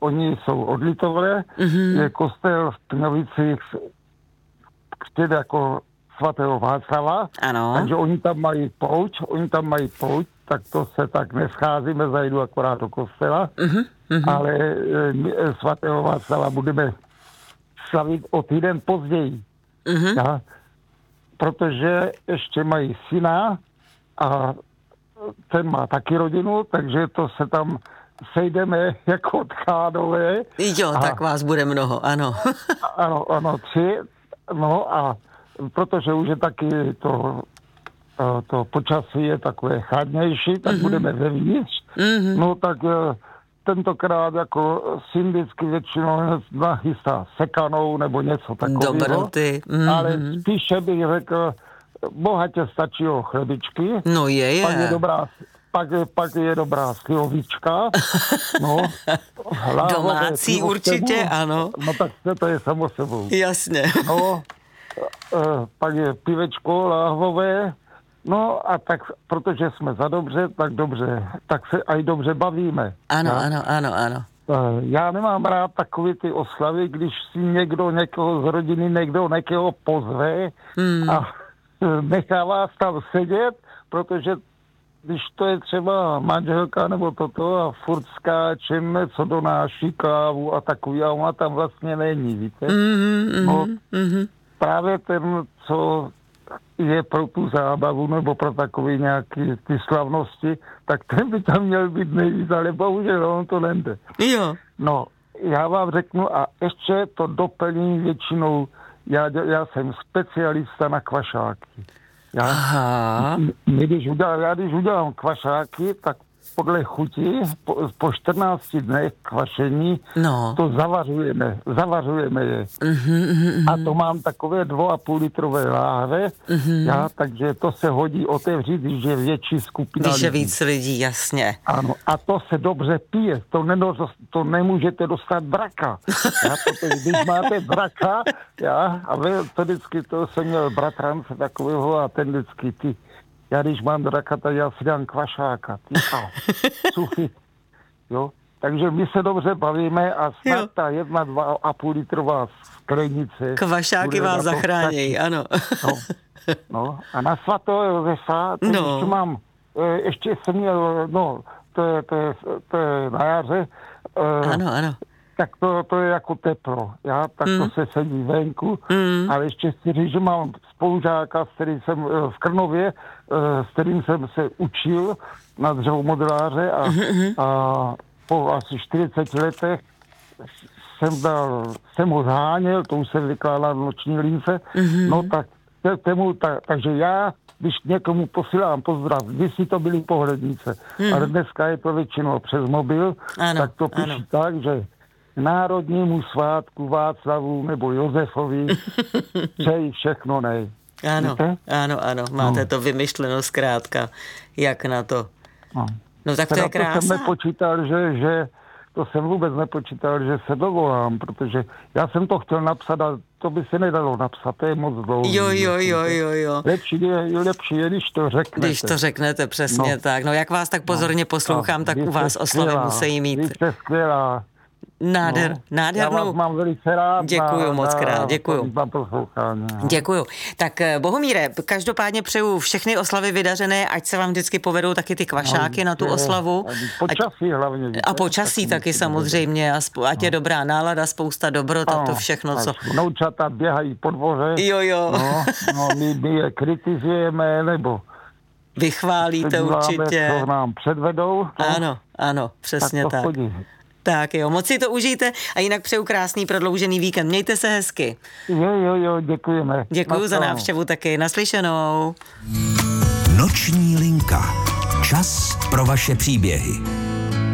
oni jsou od Litovle, je kostel v Pňovicích křtěn jako svatého Václava, takže oni tam mají pouť, tak to se tak nescházíme, zajdu akorát do kostela, ale svatého Václava budeme slavit o týden později. Ja? Protože ještě mají syna a ten má taky rodinu, takže to se tam sejdeme jako tchánové. Jo, tak vás bude mnoho, ano. ano, 3. No a protože už je taky to počasí je takové chladnější, tak budeme vevnitř. No tak tentokrát jako syn vždycky většinou nachystá sekanou nebo něco takového. Dobroty. Ale spíše bych řekl, bohatě stačí o chlebičky. No je. Pak je dobrá slivovička. No, domácí určitě, ano. No tak to je samo sebou. Jasně. No, pak je pivečko láhvové. No a tak, protože jsme za dobře, tak se aj dobře bavíme. Ano. Já nemám rád takové ty oslavy, když si někoho z rodiny, někoho pozve a nechá vás tam sedět, protože když to je třeba manželka nebo toto a furt skáčeme, co donáší kávu a takový, a ona tam vlastně není, víte? Právě ten, co je pro tu zábavu nebo pro takové nějaké ty slavnosti, tak ten by tam měl být nejvíc, ale bohužel on to nejde. Jo. No, já vám řeknu a ještě to doplním většinou, já jsem specialista na kvašáky. Když udělám kvašáky, tak podle chuti, po 14 dnech kvašení, to zavařujeme je. A to mám takové 2,5 litrové láhve, takže to se hodí otevřít, když je větší skupina lidí. Když je víc lidí, jasně. Ano, a to se dobře pije, to nemůžete dostat braka. Protože když máte braka, a to vždycky, to jsem měl bratrance takového a ten vždycky já když mám draka, tak já si dám kvašáka. Suchy. Jo? Takže my se dobře bavíme a snad ta 2,5 litrová sklenice. Kvašáky vás zachránějí, ano. No. A na svatého Josefa, ještě mám, ještě jsem měl, to je na jaře. Ano. Tak to je jako teplo, tak to se sedí venku, ale ještě chci říct, že mám spolužáka, s kterým jsem v Krnově, s kterým jsem se učil na dřevomodeláře a po asi 40 letech jsem ho zháněl, to už jsem vykládal v noční lince, no tak takže já, když někomu posílám pozdrav, kdysi to byly pohlednice, ale dneska je to většinou přes mobil, tak to píšu tak, že Národnímu svátku Václavu nebo Josefovi přeji všechno nej. Ano, máte to vymyšleno zkrátka, jak na to. No tak to je krása. To jsem vůbec nepočítal, že se dovolám, protože já jsem to chtěl napsat, ale to by se nedalo napsat, to je moc dlouhý. Jo. Lepší je, když to řeknete. Když to řeknete, přesně tak. No jak vás tak pozorně poslouchám, tak u vás oslavy musí mít. Vy jste skvělá. Nádhernou. Já vás mám velice rád. Děkuju moc krát, děkuju. Tak Bohumíre, každopádně přeju všechny oslavy vydařené, ať se vám vždycky povedou taky ty kvašáky na tu oslavu. Počasí hlavně. A počasí taky samozřejmě, ať je dobrá nálada, spousta dobrot a to všechno, co... Vnoučata běhají po dvoře. Jo. No, my je kritizujeme, nebo... Vychválíte určitě. Co nám předvedou. Ano, přesně tak. Tak jo, moc si to užijte a jinak přeju krásný prodloužený víkend. Mějte se hezky. Jo, děkujeme. Děkuju za návštěvu taky. Naslyšenou. Noční linka. Čas pro vaše příběhy.